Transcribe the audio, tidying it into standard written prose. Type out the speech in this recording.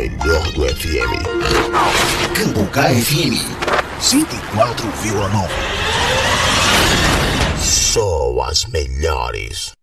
melhor do FM. Cambucá FM 104,9. Só as melhores.